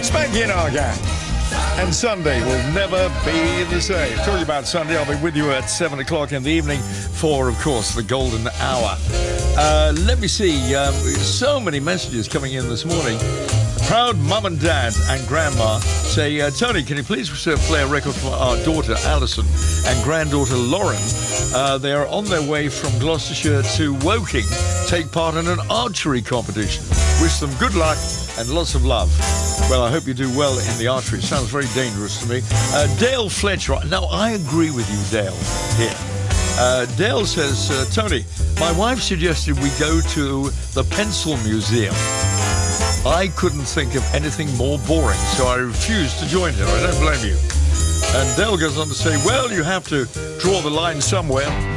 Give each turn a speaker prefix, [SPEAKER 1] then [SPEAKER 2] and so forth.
[SPEAKER 1] Spanky and our gang. And Sunday will never be the same. Talking about Sunday, I'll be with you at 7 o'clock in the evening for, of course, the golden hour. Let me see. So many messages coming in this morning. Proud mum and dad and grandma say, Tony, can you please play a record for our daughter Alison and granddaughter Lauren? They are on their way from Gloucestershire to Woking, take part in an archery competition. Wish them good luck and lots of love. Well, I hope you do well in the archery. It sounds very dangerous to me. Dale Fletcher. Now, I agree with you, Dale, here. Dale says, Tony, my wife suggested we go to the Pencil Museum. I couldn't think of anything more boring, so I refused to join her. I don't blame you. And Dale goes on to say, well, you have to draw the line somewhere.